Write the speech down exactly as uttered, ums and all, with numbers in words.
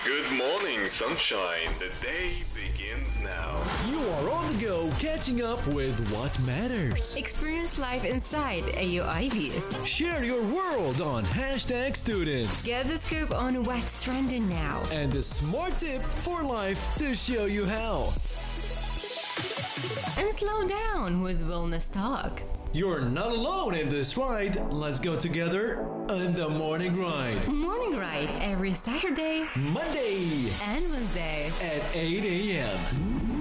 Good morning, sunshine. The day begins now. You are on the go, catching up with what matters. Experience life inside A U I V. Share your world on hashtag students. Get the scoop on what's trending now. And the smart tip for life to show you how. And slow down with Wellness Talk. You're not alone in this ride. Let's go together on the morning ride. Morning ride every Saturday, Monday and Wednesday at eight a.m.